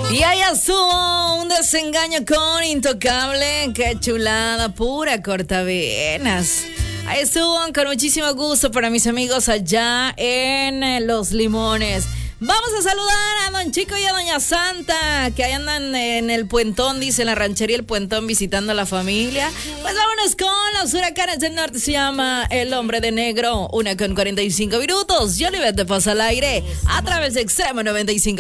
Y ahí estuvo un desengaño con Intocable. Qué chulada, pura cortavenas. Ahí estuvo con muchísimo gusto para mis amigos allá en Los Limones. Vamos a saludar a Don Chico y a Doña Santa, que ahí andan en el Puentón, dice, en la ranchería El Puentón, visitando a la familia. Pues vámonos con los huracanes del norte. Se llama El Hombre de Negro, 1:45 minutos. Yo le voy a pasar al aire a través de Extremo 95.